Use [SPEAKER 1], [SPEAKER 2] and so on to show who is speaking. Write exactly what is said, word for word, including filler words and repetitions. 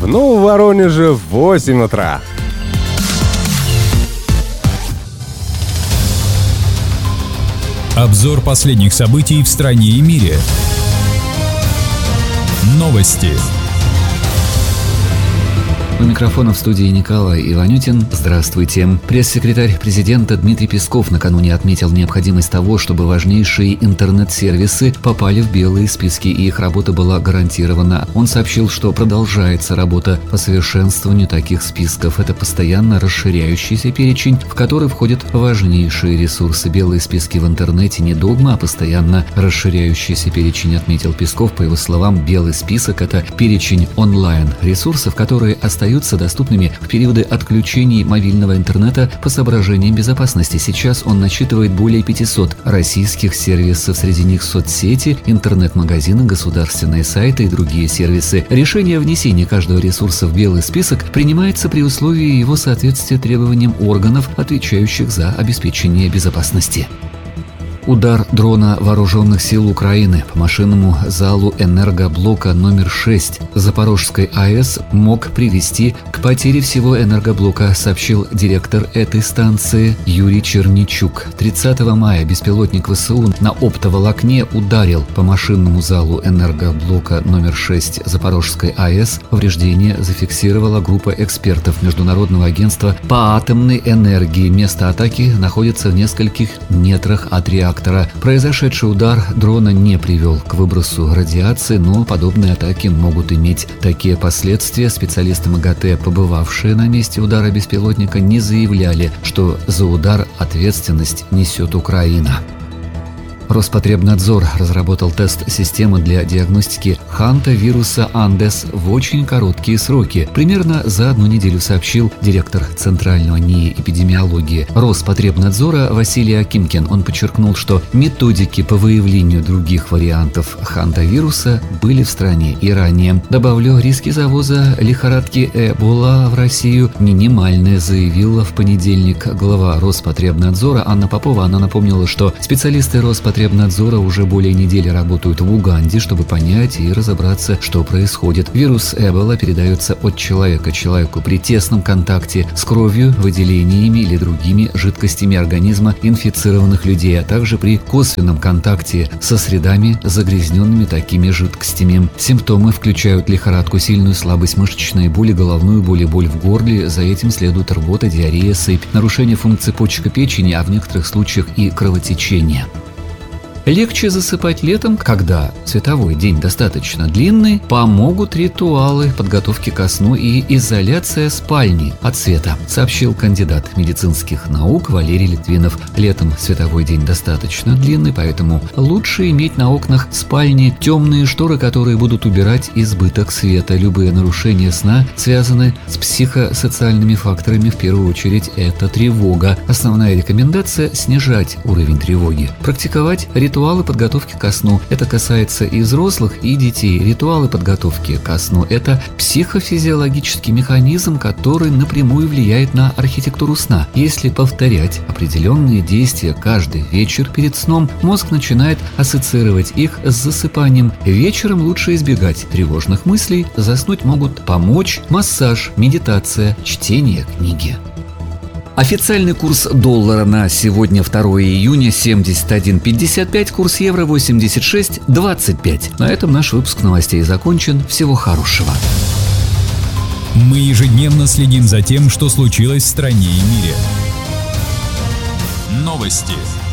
[SPEAKER 1] Ну, в Воронеже в восемь утра.
[SPEAKER 2] Обзор последних событий в стране и мире. Новости.
[SPEAKER 3] У микрофона в студии Николай Иванютин. Здравствуйте. Пресс-секретарь президента Дмитрий Песков накануне отметил необходимость того, чтобы важнейшие интернет-сервисы попали в белые списки и их работа была гарантирована. Он сообщил, что продолжается работа по совершенствованию таких списков. Это постоянно расширяющийся перечень, в который входят важнейшие ресурсы. Белые списки в интернете не догма, а постоянно расширяющийся перечень, отметил Песков. По его словам, белый список – это перечень онлайн-ресурсов, которые остаются доступными в периоды отключений мобильного интернета по соображениям безопасности. Сейчас он насчитывает более пятисот российских сервисов, среди них соцсети, интернет-магазины, государственные сайты и другие сервисы. Решение о внесении каждого ресурса в белый список принимается при условии его соответствия требованиям органов, отвечающих за обеспечение безопасности. Удар дрона вооруженных сил Украины по машинному залу энергоблока номер шесть Запорожской АЭС мог привести к потере всего энергоблока, сообщил директор этой станции Юрий Черничук. тридцатого мая беспилотник ВСУ на оптоволокне ударил по машинному залу энергоблока номер шесть Запорожской АЭС. Повреждение зафиксировала группа экспертов Международного агентства по атомной энергии. Место атаки находится в нескольких метрах от реактора. Произошедший удар дрона не привел к выбросу радиации, но подобные атаки могут иметь такие последствия. Специалисты МАГАТЭ, побывавшие на месте удара беспилотника, не заявляли, что за удар ответственность несет Украина. Роспотребнадзор разработал тест-системы для диагностики хантавируса Андес в очень короткие сроки. Примерно за одну неделю, сообщил директор Центрального НИИ эпидемиологии Роспотребнадзора Василий Акимкин. Он подчеркнул, что методики по выявлению других вариантов хантавируса были в стране и ранее. Добавлю, риски завоза лихорадки Эбола в Россию минимальные, заявила в понедельник глава Роспотребнадзора Анна Попова. Она напомнила, что специалисты Роспотребнадзора Роспотребнадзора уже более недели работают в Уганде, чтобы понять и разобраться, что происходит. Вирус Эбола передается от человека к человеку при тесном контакте с кровью, выделениями или другими жидкостями организма инфицированных людей, а также при косвенном контакте со средами, загрязненными такими жидкостями. Симптомы включают лихорадку, сильную слабость, мышечные боли, головную боль и боль в горле. За этим следует рвота, диарея, сыпь, нарушение функций почек и печени, а в некоторых случаях и кровотечение. Легче засыпать летом, когда световой день достаточно длинный, помогут ритуалы подготовки ко сну и изоляция спальни от света, сообщил кандидат медицинских наук Валерий Литвинов. Летом световой день достаточно длинный, поэтому лучше иметь на окнах спальни темные шторы, которые будут убирать избыток света. Любые нарушения сна связаны с психосоциальными факторами. В первую очередь это тревога. Основная рекомендация – снижать уровень тревоги. Практиковать ритуалы Ритуалы подготовки ко сну. Это касается и взрослых, и детей. Ритуалы подготовки ко сну – это психофизиологический механизм, который напрямую влияет на архитектуру сна. Если повторять определенные действия каждый вечер перед сном, мозг начинает ассоциировать их с засыпанием. Вечером лучше избегать тревожных мыслей. Заснуть могут помочь массаж, медитация, чтение книги. Официальный курс доллара на сегодня, второе июня, семьдесят один пятьдесят пять, курс евро восемьдесят шесть двадцать пять. На этом наш выпуск новостей закончен. Всего хорошего.
[SPEAKER 2] Мы ежедневно следим за тем, что случилось в стране и мире. Новости.